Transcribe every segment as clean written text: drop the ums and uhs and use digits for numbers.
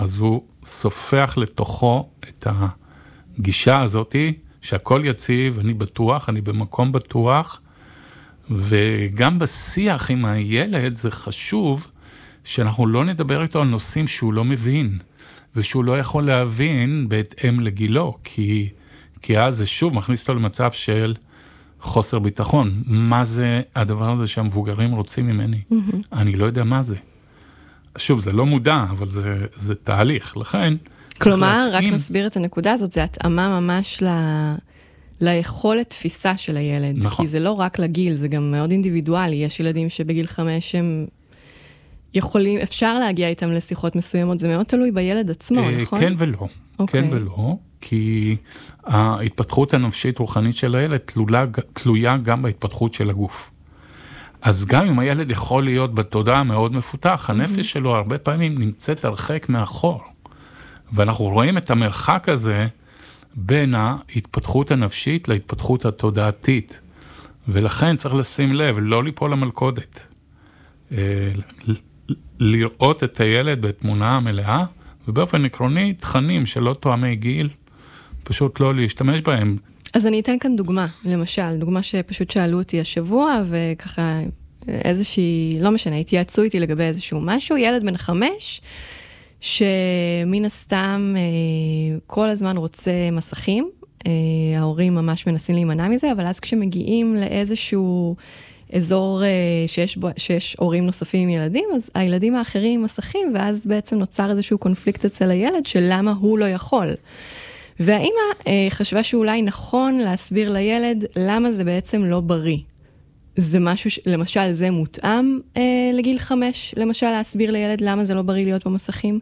אז הוא סופח לתוכו את הגישה הזאת, שהכל יציב, אני בטוח, אני במקום בטוח, וגם בשיח עם הילד זה חשוב, שאנחנו לא נדבר איתו על נושאים שהוא לא מבין, ושהוא לא יכול להבין בהתאם לגילו, כי אז זה שוב מכניס אותו למצב של חוסר ביטחון. מה זה הדבר הזה שהמבוגרים רוצים ממני? אני לא יודע מה זה. שוב, זה לא מודע, אבל זה תהליך. לכן, כלומר, רק נסביר את הנקודה הזאת, זה התאמה ממש ליכולת תפיסה של הילד. נכון. כי זה לא רק לגיל, זה גם מאוד אינדיבידואלי. יש ילדים שבגיל 5 הם יכולים, אפשר להגיע איתם לשיחות מסוימות, זה מאוד תלוי בילד עצמו, נכון? כן ולא. כן ולא, כי ההתפתחות הנפשית רוחנית של הילד תלויה גם בהתפתחות של הגוף. אז גם אם הילד יכול להיות בתודעה מאוד מפותח, הנפש שלו הרבה פעמים נמצאת הרחק מאחור. ואנחנו רואים את המרחק הזה בין ההתפתחות הנפשית להתפתחות התודעתית. ולכן צריך לשים לב, לא ליפול למלכודת. לראות את הילד בתמונה המלאה, ובאופן עקרוני, תכנים שלא תואמי גיל, פשוט לא להשתמש בהם. אז אני אתן כאן דוגמה, למשל, דוגמה שפשוט שאלו אותי השבוע, וככה איזושהי, לא משנה, התייעצו איתי לגבי איזשהו משהו, ילד בן 5, שמן הסתם כל הזמן רוצה מסכים, ההורים ממש מנסים להימנע מזה, אבל אז כשמגיעים לאיזשהו אזור שיש הורים נוספים עם ילדים, אז הילדים האחרים עם מסכים, ואז בעצם נוצר איזשהו קונפליקט אצל הילד, של למה הוא לא יכול. והאמא חשבה שאולי נכון להסביר לילד למה זה בעצם לא בריא. זה משהו, למשל, זה מותאם לגיל 5, למשל להסביר לילד למה זה לא בריא להיות במסכים?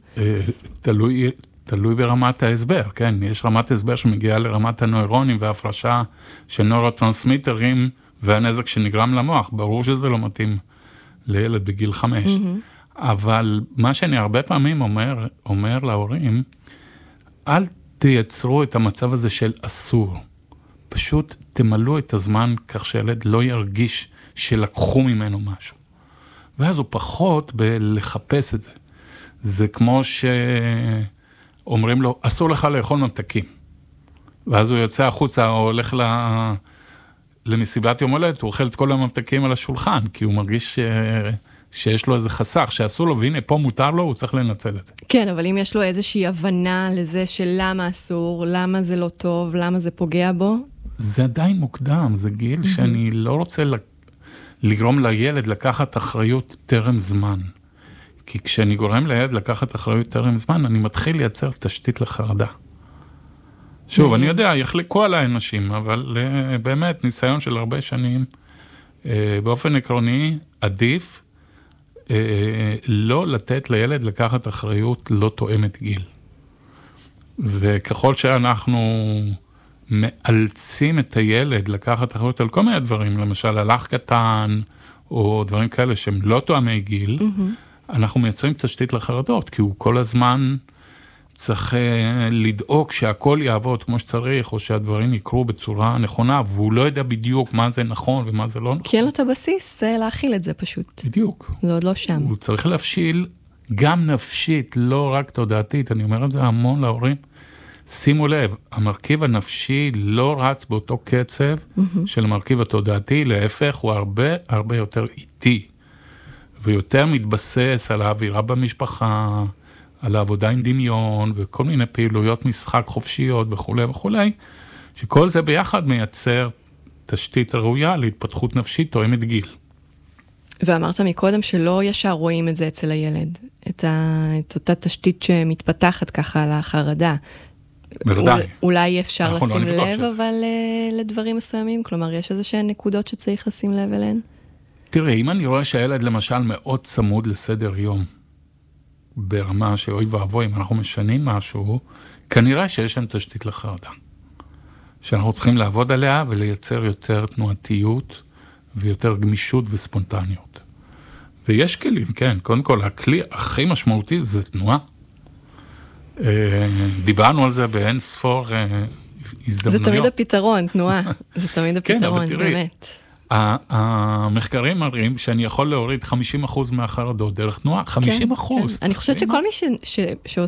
תלוי ברמת ההסבר, כן? יש רמת הסבר שמגיעה לרמת הנוירונים וההפרשה של נוירוטרנסמיטרים והנזק שנגרם למוח. ברור שזה לא מתאים לילד בגיל 5. אבל מה שאני הרבה פעמים אומר להורים, אל תייצרו את המצב הזה של אסור. פשוט תמלאו את הזמן כך שילד לא ירגיש שלקחו ממנו משהו. ואז הוא פחות בלחפש את זה. זה כמו שאומרים לו, אסור לך לאכול ממתקים. ואז הוא יוצא החוצה, או הולך למסיבת יום הולדת, הוא אוכל את כל הממתקים על השולחן, כי הוא מרגיש שיש לו איזה חסך, שאסור לו, והנה פה מותר לו, הוא צריך לנצל את זה. כן, אבל אם יש לו איזושהי הבנה לזה של למה אסור, למה זה לא טוב, למה זה פוגע בו? זה עדיין מוקדם, זה גיל שאני לא רוצה לגרום לילד לקחת אחריות טרם זמן. כי כשאני גורם לילד לקחת אחריות טרם זמן, אני מתחיל לייצר תשתית לחרדה. שוב, אני יודע, יחלקו על האנשים, אבל באמת ניסיון של הרבה שנים, באופן עקרוני, עדיף לא לתת לילד לקחת אחריות לא תואמת גיל. וככל שאנחנו מאלצים את הילד לקחת אחריות על כל מיני דברים, למשל הלך קטן, או דברים כאלה שהם לא תואמי גיל, אנחנו מייצרים תשתית לחרדות, כי הוא כל הזמן צריך לדאוג שהכל יעבוד כמו שצריך, או שהדברים יקרו בצורה נכונה, והוא לא יודע בדיוק מה זה נכון ומה זה לא נכון. כי אין לו את הבסיס להכיל את זה פשוט. בדיוק. זה עוד לא שם. הוא צריך להפשיל גם נפשית, לא רק תודעתית. אני אומר את זה המון להורים. שימו לב, המרכיב הנפשי לא רץ באותו קצב של המרכיב התודעתי, להפך הוא הרבה יותר איטי, ויותר מתבסס על האווירה במשפחה, על העבודה עם דמיון, וכל מיני פעילויות משחק חופשיות וכו' וכו', שכל זה ביחד מייצר תשתית ראויה להתפתחות נפשית תואמת גיל. ואמרת מקודם שלא ישר רואים את זה אצל הילד, את אותה תשתית שמתפתחת ככה על החרדה. בוודאי. אולי אפשר לשים לב, אבל לדברים מסוימים, כלומר, יש איזה שהן נקודות שצריך לשים לב אליהן? תראה, אם אני רואה שהילד למשל מאוד צמוד לסדר יום, ברמה שאוי ואבוי, אם אנחנו משנים משהו, כנראה שיש שם תשתית לחרדה. שאנחנו צריכים לעבוד עליה ולייצר יותר תנועתיות ויותר גמישות וספונטניות. ויש כלים, כן, קודם כל, הכלי הכי משמעותי זה תנועה. דיברנו על זה באין ספור הזדמנויות. זה תמיד הפתרון, תנועה. זה תמיד הפתרון, באמת. המחקרים מראים שאני יכול להוריד 50% מהחרדות דרך תנועה, 50%. אני חושבת שכל מי שעושה